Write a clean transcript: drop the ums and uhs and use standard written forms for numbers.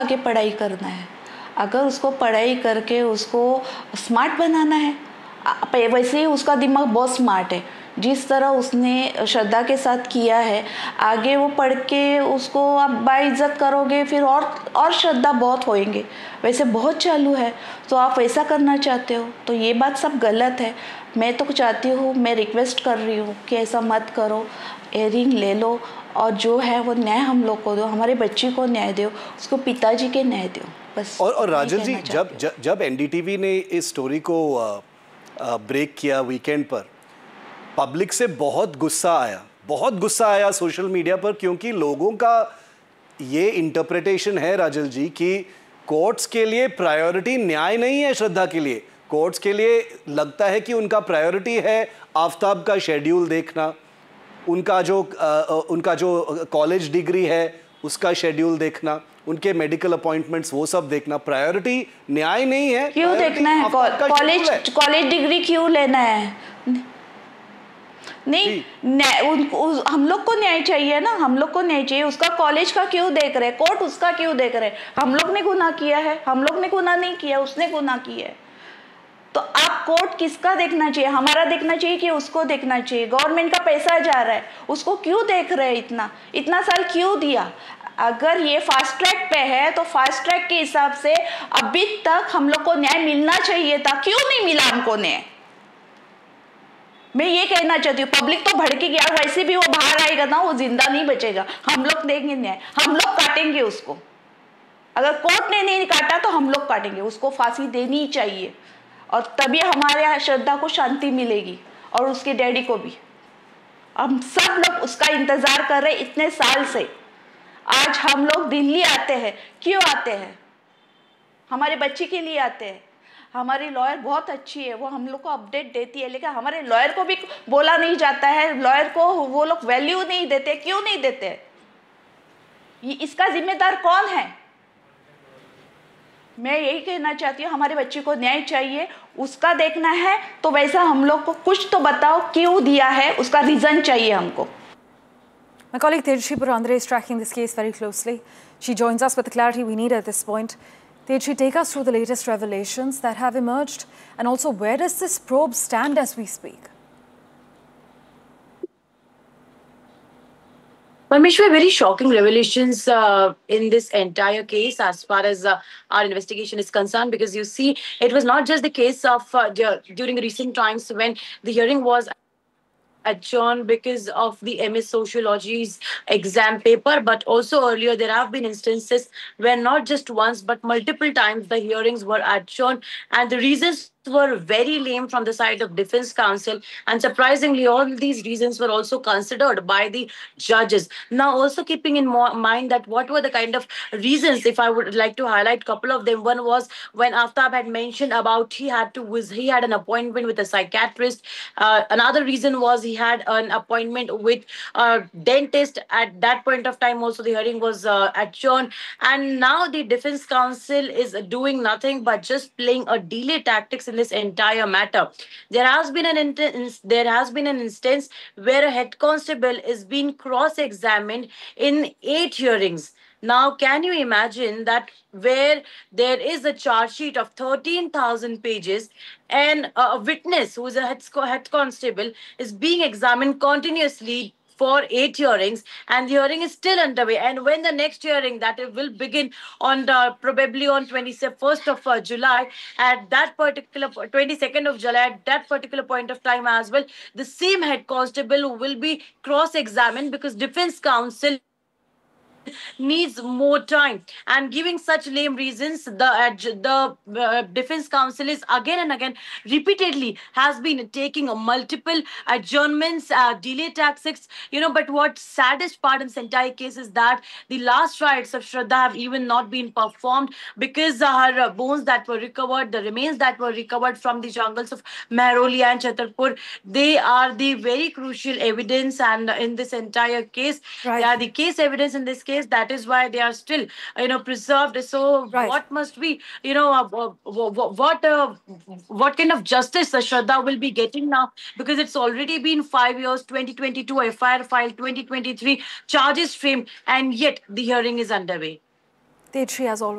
आगे पढ़ाई करना है, अगर उसको पढ़ाई करके उसको स्मार्ट बनाना है, वैसे ही उसका दिमाग बहुत स्मार्ट है, जिस तरह उसने श्रद्धा के साथ किया है, आगे वो पढ़ के उसको आप बाइज्जत करोगे, फिर और श्रद्धा बहुत होएंगे, वैसे बहुत चालू है, तो आप वैसा करना चाहते हो तो ये बात सब गलत है। मैं तो चाहती हूँ, मैं रिक्वेस्ट कर रही हूँ कि ऐसा मत करो, एयरिंग ले लो और जो है वो न्याय हम लोग को दो, हमारे बच्ची को न्याय दो, उसको पिताजी के न्याय दो, बस। और राजल जी, जब एनडीटीवी ने इस स्टोरी को ब्रेक किया वीकेंड पर, पब्लिक से बहुत गुस्सा आया सोशल मीडिया पर, क्योंकि लोगों का ये इंटरप्रिटेशन है राजल जी कि कोर्ट्स के लिए प्रायोरिटी न्याय नहीं है श्रद्धा के लिए, कोर्ट्स के लिए लगता है कि उनका प्रायोरिटी है आफ्ताब का शेड्यूल देखना, उनका जो कॉलेज डिग्री है उसका शेड्यूल देखना, उनके मेडिकल अपॉइंटमेंट्स वो सब देखना, प्रायोरिटी न्याय नहीं है। क्यों देखना है? कॉलेज डिग्री क्यों लेना है? नहीं, हम लोग को न्याय चाहिए ना, हम लोग को न्याय चाहिए। उसका कॉलेज का क्यों देख रहे, कोर्ट उसका क्यों देख रहे? हम लोग ने गुनाह किया है? हम लोग ने गुनाह नहीं किया, उसने गुनाह किया है। तो आप कोर्ट किसका देखना चाहिए? हमारा देखना चाहिए कि उसको देखना चाहिए? गवर्नमेंट का पैसा जा रहा है, उसको क्यों देख रहे हैं? इतना साल क्यों दिया? अगर ये फास्ट ट्रैक पे है तो फास्ट ट्रैक के हिसाब से अभी तक हम लोग को न्याय मिलना चाहिए था, क्यों नहीं मिला हमको न्याय? मैं ये कहना चाहती हूँ। पब्लिक तो भड़की गया, वैसे भी वो बाहर आएगा ना, वो जिंदा नहीं बचेगा। हम लोग देंगे न्याय, हम लोग काटेंगे उसको। अगर कोर्ट ने नहीं काटा तो हम लोग काटेंगे, उसको फांसी देनी चाहिए, और तभी हमारे यहाँ श्रद्धा को शांति मिलेगी और उसके डैडी को भी। हम सब लोग उसका इंतजार कर रहे इतने साल से। आज हम लोग दिल्ली आते हैं, क्यों आते हैं? हमारे बच्चे के लिए आते हैं। हमारी लॉयर बहुत अच्छी है, वो हम लोग को अपडेट देती है, लेकिन हमारे लॉयर को भी बोला नहीं जाता है, लॉयर को वो लोग वैल्यू नहीं देते। क्यों नहीं देते? इसका जिम्मेदार कौन है? मैं यही कहना चाहती हूँ, हमारे बच्चे को न्याय चाहिए, उसका देखना है तो वैसा हम लोग को कुछ तो बताओ, क्यों दिया है, उसका रीजन चाहिए हमको। My colleague Tejasri Purandare is tracking this case very closely. She joins us with the clarity we need at this point. Tejasri, take us through the latest revelations that have emerged, and also where does this probe stand as we speak? Parmeshwar, very shocking revelations in this entire case as far as our investigation is concerned, because you see, it was not just the case of during recent times when the hearing was adjourned because of the MS Sociology's exam paper, but also earlier there have been instances where not just once but multiple times the hearings were adjourned, and the reasons were very lame from the side of defense counsel, and surprisingly all these reasons were also considered by the judges. Now, also keeping in mind that what were the kind of reasons, if I would like to highlight a couple of them. One was when Aftab had mentioned about he had an appointment with a psychiatrist. Another reason was he had an appointment with a dentist. At that point of time also the hearing was adjourned, and now the defense counsel is doing nothing but just playing a delay tactics in this entire matter. There has been an instance where a head constable is being cross-examined in 8 hearings. Now, can you imagine that where there is a charge sheet of 13,000 pages and a witness who is a head constable is being examined continuously for 8 hearings, and the hearing is still underway. And when the next hearing that it will begin on probably on 21st of July, at that particular 22nd of July, at that particular point of time as well, the same head constable will be cross-examined because defense counsel needs more time, and giving such lame reasons, the defense counsel is again and again repeatedly has been taking multiple adjournments, delay tactics, but what saddest part in this entire case is that the last rites of Shraddha have even not been performed because her bones that were recovered, the remains that were recovered from the jungles of Mehroli and Chhatarpur, they are the very crucial evidence, and in this entire case, Right. they are the case evidence in this case. That is why they are still, preserved. So, Right. what must be, what kind of justice Shraddha will be getting now? Because it's already been 5 years, 2022, FIR filed 2023, charges framed, and yet the hearing is underway. Tejshi, as always.